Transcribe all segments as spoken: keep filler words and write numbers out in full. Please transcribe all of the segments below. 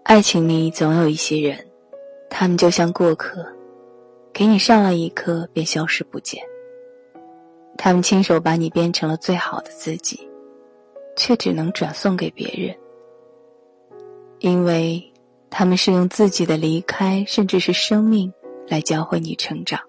爱情里总有一些人，他们就像过客，给你上了一课便消失不见。他们亲手把你变成了最好的自己，却只能转送给别人，因为他们是用自己的离开甚至是生命来教会你成长。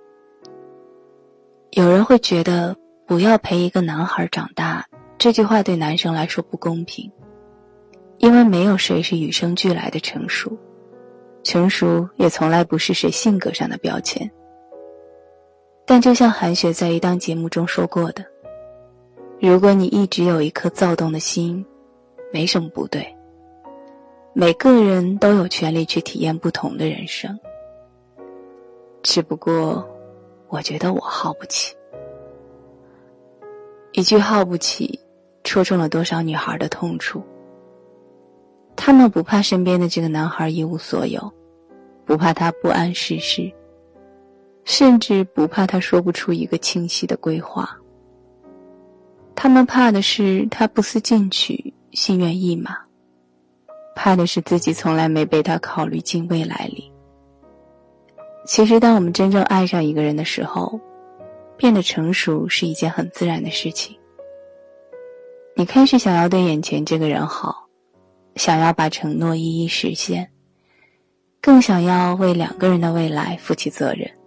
有人会觉得不要陪一个男孩长大，这句话对男生来说不公平，因为没有谁是与生俱来的成熟，成熟也从来不是谁性格上的标签。但就像韩雪在一档节目中说过的，如果你一直有一颗躁动的心，没什么不对。每个人都有权利去体验不同的人生，只不过我觉得我耗不起。一句耗不起，戳中了多少女孩的痛处。她们不怕身边的这个男孩一无所有，不怕他不谙世事，甚至不怕他说不出一个清晰的规划。他们怕的是他不思进取，心猿意马，怕的是自己从来没被他考虑进未来里。其实当我们真正爱上一个人的时候，变得成熟是一件很自然的事情。你开始想要对眼前这个人好，想要把承诺一一实现，更想要为两个人的未来负起责任。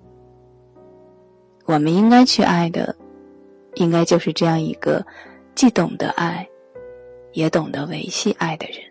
我们应该去爱的，应该就是这样一个既懂得爱，也懂得维系爱的人。